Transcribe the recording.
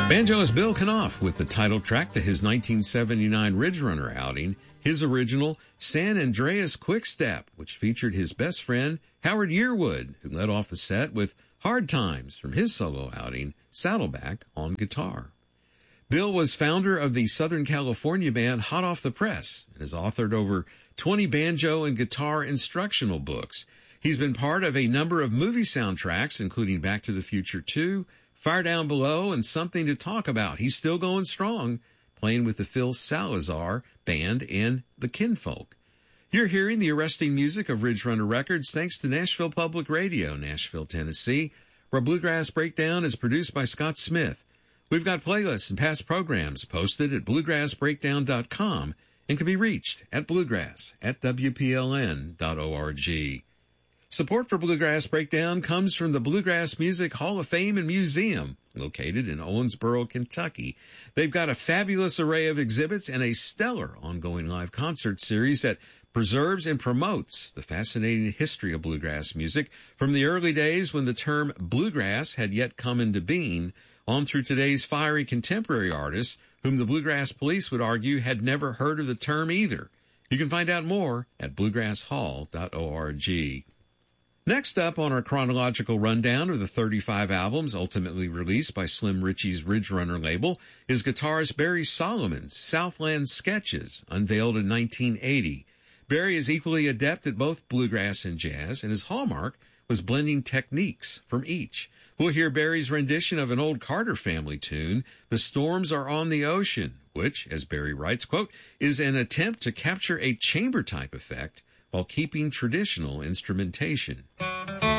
Banjoist Bill Knopf with the title track to his 1979 Ridge Runner outing, his original San Andreas Quickstep, which featured his best friend Howard Yearwood, who led off the set with Hard Times from his solo outing, Saddleback, on guitar. Bill was founder of the Southern California band Hot Off the Press and has authored over 20 banjo and guitar instructional books. He's been part of a number of movie soundtracks, including Back to the Future 2, Fire Down Below, and Something to Talk About. He's still going strong, playing with the Phil Salazar Band and the Kinfolk. You're hearing the arresting music of Ridge Runner Records thanks to Nashville Public Radio, Nashville, Tennessee, where Bluegrass Breakdown is produced by Scott Smith. We've got playlists and past programs posted at bluegrassbreakdown.com and can be reached at bluegrass@wpln.org. Support for Bluegrass Breakdown comes from the Bluegrass Music Hall of Fame and Museum, located in Owensboro, Kentucky. They've got a fabulous array of exhibits and a stellar ongoing live concert series that preserves and promotes the fascinating history of bluegrass music from the early days when the term bluegrass had yet come into being, on through today's fiery contemporary artists whom the Bluegrass Police would argue had never heard of the term either. You can find out more at bluegrasshall.org. Next up on our chronological rundown of the 35 albums ultimately released by Slim Ritchie's Ridge Runner label is guitarist Barry Solomon's Southland Sketches, unveiled in 1980. Barry is equally adept at both bluegrass and jazz, and his hallmark was blending techniques from each. We'll hear Barry's rendition of an old Carter family tune, The Storms Are on the Ocean, which, as Barry writes, quote, is an attempt to capture a chamber-type effect while keeping traditional instrumentation.